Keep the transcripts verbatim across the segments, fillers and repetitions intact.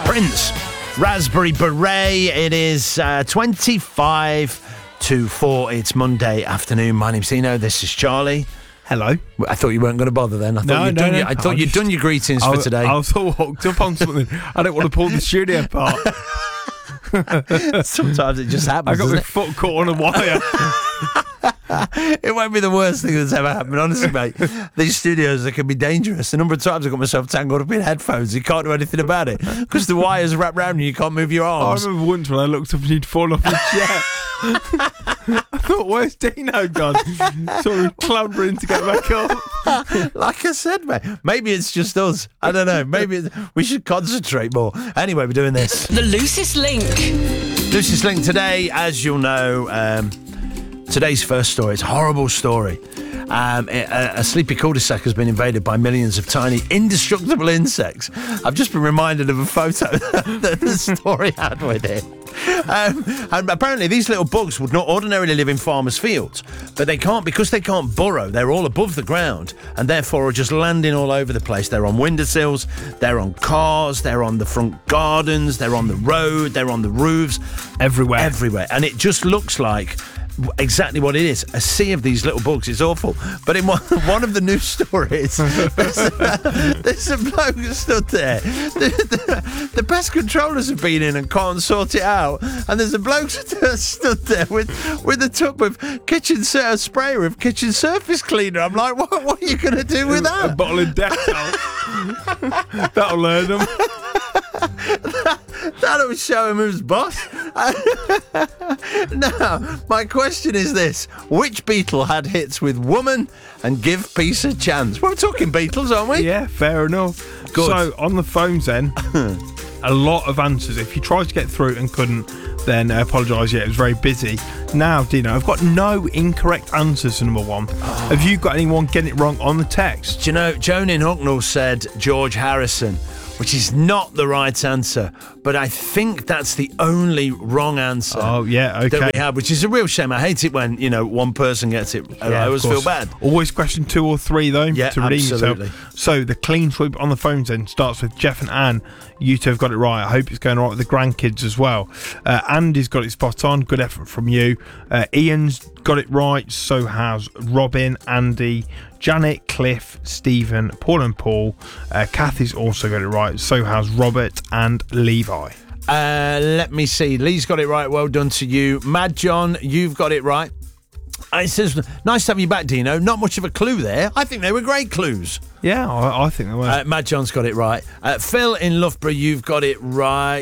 Prince, Raspberry Beret. It is uh, twenty-five to four. It's Monday afternoon. My name's Dino. This is Charlie. Hello. I thought you weren't going to bother then. I thought no, you'd no, done no. Your, I thought I you'd just, done your greetings I, for today. I was all hooked up on something. I don't want to pull the studio apart. Sometimes it just happens. I got my it? foot caught on a wire. It won't be the worst thing that's ever happened, honestly, mate. These studios, they can be dangerous. The number of times I got myself tangled up in headphones, you can't do anything about it because the wires wrap round you, you can't move your arms. I remember once when I looked up and he'd fallen off the chair. I thought, where's Dino gone? So we were clambering to get back up. Like I said, mate, maybe it's just us. I don't know. Maybe it's, we should concentrate more. Anyway, we're doing this. The Loosest Link. Loosest Link today, as you'll know, um, today's first story. It's a horrible story. Um, a, a sleepy cul-de-sac has been invaded by millions of tiny, indestructible insects. I've just been reminded of a photo that the story had with it. Um, and apparently these little bugs would not ordinarily live in farmers' fields, but they can't because they can't burrow. They're all above the ground and therefore are just landing all over the place. They're on windowsills, they're on cars, they're on the front gardens, they're on the road, they're on the roofs. Everywhere. Everywhere. And it just looks like exactly what it is, a sea of these little bugs. It's awful. But in one, one of the news stories, there's a, there's a bloke stood there. The, the, the pest controllers have been in and can't sort it out, and there's a bloke stood there with with a tub of kitchen a sprayer of kitchen surface cleaner. I'm like, what, what are you going to do with that? A bottle of Dettol. That'll learn them. that, that'll show him who's boss. Now, my question is this: which Beatle had hits with Woman and Give Peace a Chance? Well, we're talking Beatles, aren't we? Yeah, fair enough. Good. So on the phones then, a lot of answers. If you tried to get through and couldn't, then I apologise. Yeah, it was very busy. Now, Dino, I've got no incorrect answers to number one. Oh. Have you got anyone getting it wrong on the text? Do you know, Joan in Hucknall said George Harrison, which is not the right answer, but I think that's the only wrong answer. Oh, yeah, okay. That we have, which is a real shame. I hate it when, you know, one person gets it. Yeah, I always feel bad. Always question two or three, though, yeah, to redeem absolutely. yourself. So the clean sweep on the phones then starts with Jeff and Anne. You two have got it right. I hope it's going right with the grandkids as well. Uh, Andy's got it spot on. Good effort from you. Uh, Ian's got it right. So has Robin, Andy, Janet, Cliff, Stephen, Paul and Paul. Uh, Kathy's also got it right. So has Robert and Levi. Uh, let me see. Lee's got it right. Well done to you. Mad John, you've got it right. Uh, it says, nice to have you back, Dino. Not much of a clue there. I think they were great clues. Yeah, I, I think they were. Uh, Mad John's got it right. Uh, Phil in Loughborough, you've got it right.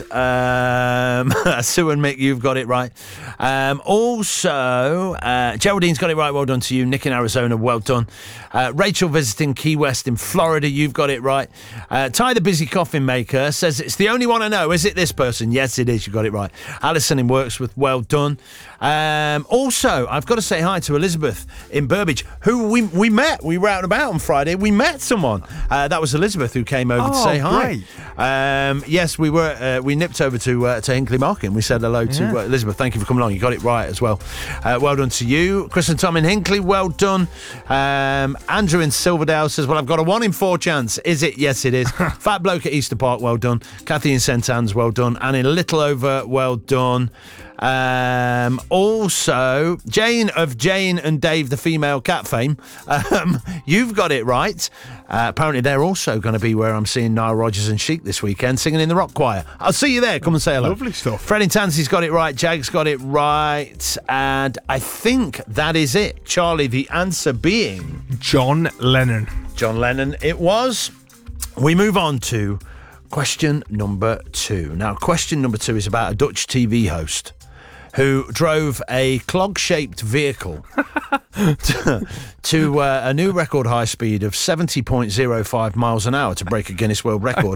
Um, Sue and Mick, you've got it right. Um, also, uh, Geraldine's got it right. Well done to you. Nick in Arizona, well done. Uh, Rachel visiting Key West in Florida, you've got it right. Uh, Ty the Busy Coffin Maker says, it's the only one I know. Is it this person? Yes, it is. You got it right. Alison in Worksworth, well done. Um, also, I've got to say hi to Elizabeth in Burbage, who we we met. We were out and about on Friday. We met someone. Uh, that was Elizabeth who came over oh, to say hi. Great. Um, yes, we were. Uh, we nipped over to uh, to Hinkley Market and we said hello to yeah. uh, Elizabeth. Thank you for coming along. You got it right as well. Uh, well done to you. Chris and Tom in Hinkley, well done. Um, Andrew in Silverdale says, well, I've got a one in four chance. Is it? Yes, it is. Fat Bloke at Easter Park, well done. Kathy in Saint Anne's, well done. And in Littleover, well done. Um, also, Jane of Jane and Dave, the female cat fame, um, you've got it right. Uh, apparently, they're also going to be where I'm seeing Nile Rodgers and Chic this weekend, singing in the rock choir. I'll see you there. Come and say hello. Lovely stuff. Fred in Tansey's got it right. Jag's got it right. And I think that is it. Charlie, the answer being John Lennon. John Lennon, it was. We move on to question number two. Now, question number two is about a Dutch T V host who drove a clog-shaped vehicle to, to uh, a new record high speed of seventy point oh five miles an hour to break a Guinness World Record.